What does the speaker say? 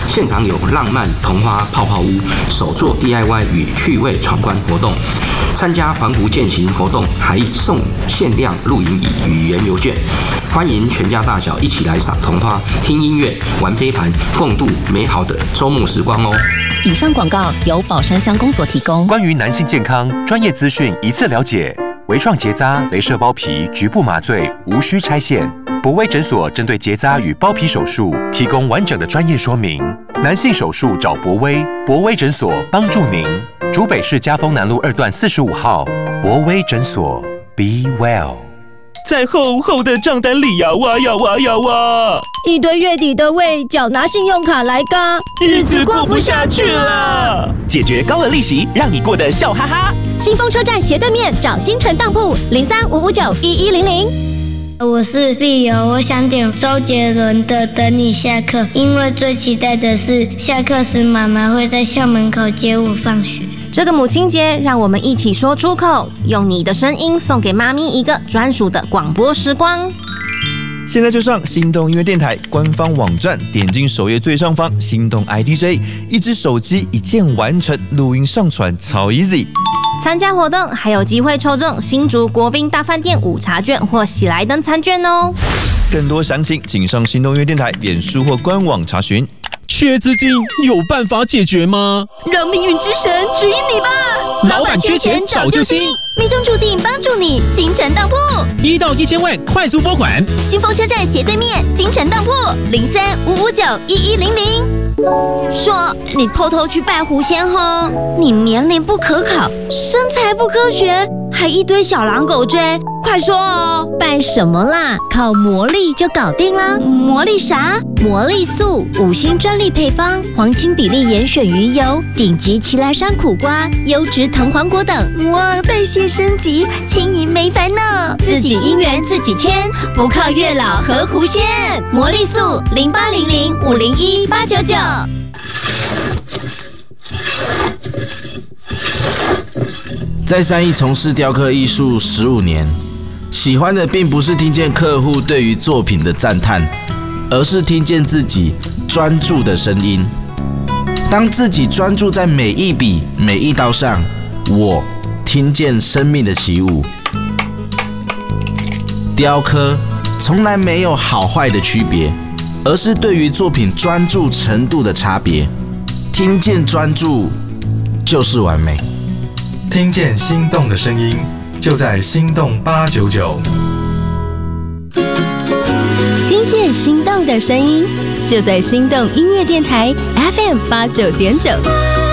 现场有浪漫童话泡泡屋、手作 DIY 与趣味闯关活动。参加环湖健行活动还送限量露营椅与原邮券。欢迎全家大小一起来赏童话、听音乐、玩飞盘，共度美好的周末时光哦。 以上广告由宝山乡公所提供。 关于男性健康专业资讯一次了解。微创结扎、雷射包皮、局部麻醉，无需拆线。博威诊所针对结扎与包皮手术提供完整的专业说明。男性手术找博威，博威诊所帮助您。竹北市嘉丰南路2段45号，博威诊所 Be Well。 在厚厚的账单里呀，挖呀挖呀挖， 一堆月底的未缴拿信用卡来嘎， 日子过不下去了。解决高额利息，让你过得笑哈哈。 新丰车站斜对面找新城当铺03-559-1100。 我是碧友，我想点周杰伦的《等你下课》，因为最期待的是下课时妈妈会在校门口接我放学。 这个母亲节，让我们一起说出口，用你的声音送给妈咪一个专属的广播时光。 现在就上心动音乐电台官方网站，点进首页最上方心动 IDJ， 一只手机一键完成，录音上传超 easy。 参加活动还有机会抽中新竹国宾大饭店午茶券或喜来登餐券哦。 更多详情请上心动音乐电台脸书或官网查询。 缺资金有办法解决吗？ 让命运之神指引你吧！ 老板缺钱找救星， 命中注定帮助你，新城当铺 1到1000万快速拨款。 新丰车站斜对面新城当铺03-559-1100。 说你偷偷去拜狐仙吼，你年龄不可考，身材不科学，还一堆小狼狗追，快说哦！ 拜什么啦？靠魔力就搞定了。 魔力啥？ 魔力素5星专利配方，黄金比例严选鱼油，顶级奇莱山苦瓜，优质藤黄果等。 哇，拜谢升级，轻盈没烦恼， 自己姻缘自己牵，不靠月老和狐仙。魔力素0800-501-899。 在三义从事雕刻艺术15年，喜欢的并不是听见客户对于作品的赞叹，而是听见自己专注的声音。当自己专注在每一笔每一刀上，我听见生命的起舞。雕刻从来没有好坏的区别，而是对于作品专注程度的差别。听见专注就是完美。 听见心动的声音，就在心动899。 听见心动的声音，就在心动音乐电台 FM89.9。